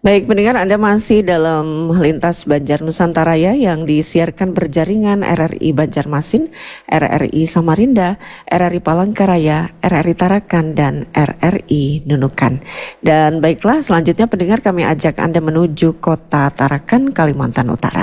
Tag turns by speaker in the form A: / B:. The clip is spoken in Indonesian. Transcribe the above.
A: Baik, pendengar, Anda masih dalam Lintas Banjar Nusantara ya, yang disiarkan berjaringan RRI Banjarmasin, RRI Samarinda, RRI Palangkaraya, RRI Tarakan, dan RRI Nunukan. Dan baiklah, selanjutnya pendengar, kami ajak Anda menuju kota Tarakan, Kalimantan Utara.